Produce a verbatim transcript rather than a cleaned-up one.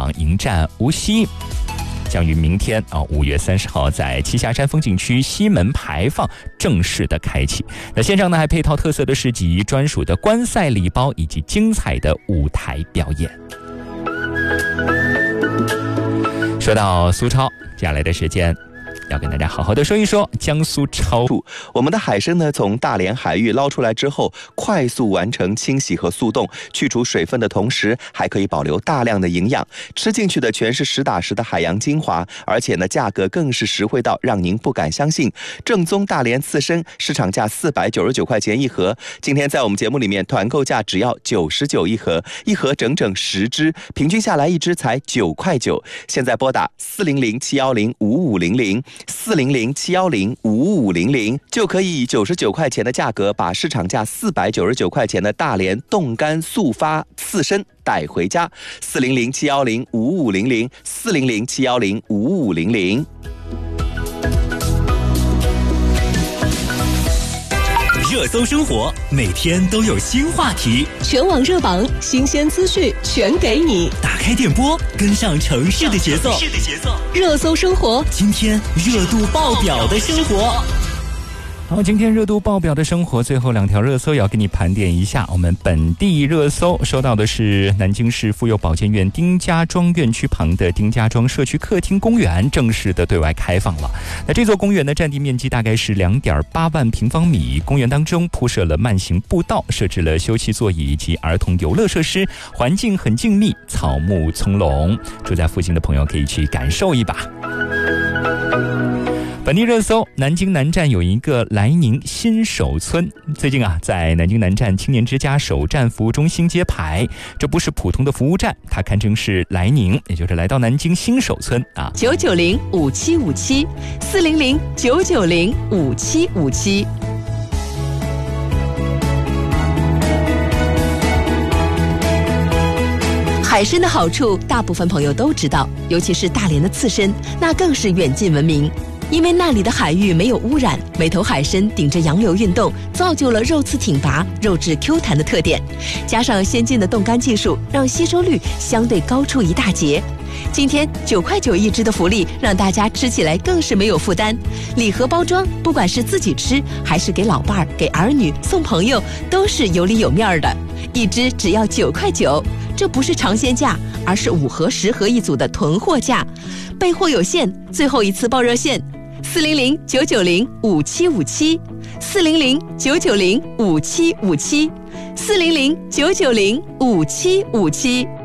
场迎战无锡，将于明天啊五月三十号在栖霞山风景区西门牌坊正式的开启。那线上呢还配套特色的市集、专属的观赛礼包以及精彩的舞台表演。说到苏超，接下来的时间要跟大家好好的说一说江苏超。 我们的海参呢，从大连海域捞出来之后，快速完成清洗和速冻，去除水分的同时，还可以保留大量的营养，吃进去的全是实打实的海洋精华，而且呢，价格更是实惠到让您不敢相信。正宗大连刺身市场价四百九十九块钱一盒，今天在我们节目里面团购价只要九十九一盒，一盒整整十只，平均下来一只才九块九。现在拨打四零零七幺零五五零零。四零零七幺零五五零零就可以以九十九块钱的价格把市场价四百九十九块钱的大连冻干速发刺身带回家。四零零七幺零五五零零，四零零七幺零五五零零。 热搜生活，每天都有新话题， 全网热榜，新鲜资讯全给你。 打开电波，跟上城市的节奏。 热搜生活， 今天热度爆表的生活。 好，今天热度爆表的生活，最后两条热搜要给你盘点一下。我们本地热搜收到的是南京市妇幼保健院丁家庄院区旁的丁家庄社区客厅公园正式的对外开放了。那这座公园的占地面积大概是 两点八万平方米，公园当中铺设了慢行步道，设置了休憩座椅以及儿童游乐设施，环境很静谧，草木葱茏，住在附近的朋友可以去感受一把。本地热搜，南京南站有一个莱宁新手村。最近啊，在南京南站青年之家首站服务中心揭牌，这不是普通的服务站，它堪称是莱宁，也就是来到南京新手村啊。 九九零五七五七，四零零九九零五七五七。海参的好处，大部分朋友都知道，尤其是大连的刺身，那更是远近闻名。因为那里的海域没有污染，每头海参顶着洋流运动，造就了肉刺挺拔、肉质 Q 弹的特点。加上先进的冻干技术，让吸收率相对高出一大截。今天九块九一只的福利，让大家吃起来更是没有负担。礼盒包装，不管是自己吃，还是给老伴儿、给儿女、送朋友，都是有里有面的。一只只要九块九，这不是尝鲜价，而是五盒十盒一组的囤货价。备货有限，最后一次报热线。四零零九九零五七五七，四零零九九零五七五七，四零零九九零五七五七。